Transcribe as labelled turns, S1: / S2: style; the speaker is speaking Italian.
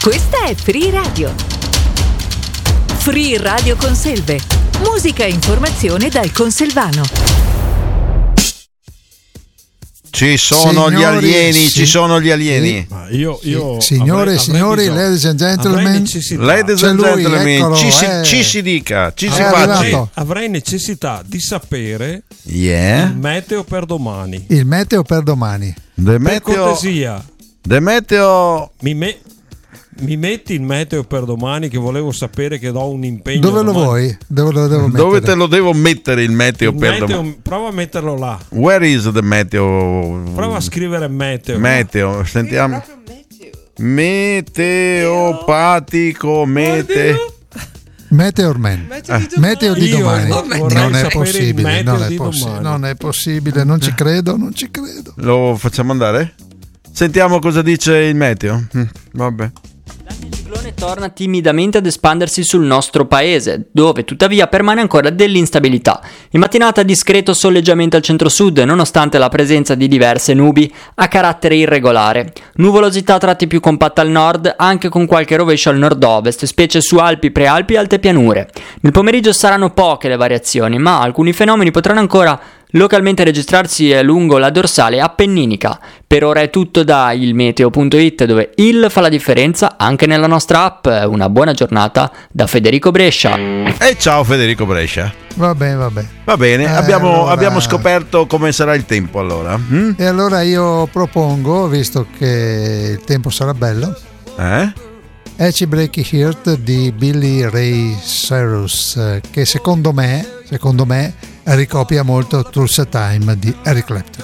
S1: Questa è Free Radio. Free Radio Conselve. Musica e informazione dal Conselvano.
S2: Ci sono gli alieni, ci sono gli alieni.
S3: Io
S4: signore e signori, ladies and gentlemen,
S2: ci si dica, ci si faccia.
S3: Avrei necessità di sapere
S2: il
S3: meteo per domani.
S4: Il meteo per domani.
S3: Per cortesia. Mi metti il meteo per domani, che volevo sapere, che do un impegno.
S4: Dove lo vuoi? Dove lo devo mettere?
S2: Dove te lo devo mettere il meteo per domani?
S3: Prova a metterlo là.
S2: Where is the meteo?
S3: Prova a scrivere meteo.
S2: Meteo, sentiamo. Meteopatico,
S4: Meteorman. Meteo di domani. Non è possibile, non è possibile, non ci credo.
S2: Lo facciamo andare? Sentiamo cosa dice il meteo. Vabbè.
S5: Il ciclone torna timidamente ad espandersi sul nostro paese, dove tuttavia permane ancora dell'instabilità. In mattinata discreto soleggiamento al centro-sud, nonostante la presenza di diverse nubi a carattere irregolare. Nuvolosità a tratti più compatta al nord, anche con qualche rovescio al nord-ovest, specie su Alpi, Prealpi e alte pianure. Nel pomeriggio saranno poche le variazioni, ma alcuni fenomeni potranno ancora localmente registrarsi lungo la dorsale appenninica. Per ora è tutto da ilmeteo.it, dove il fa la differenza anche nella nostra app. Una buona giornata da Federico Brescia.
S2: E ciao Federico Brescia.
S4: Va bene.
S2: Va bene, abbiamo scoperto come sarà il tempo allora.
S4: E allora io propongo, visto che il tempo sarà bello, Ecce Breaky Heart di Billy Ray Cyrus, che secondo me ricopia molto Tulsa Time di Eric Clapton.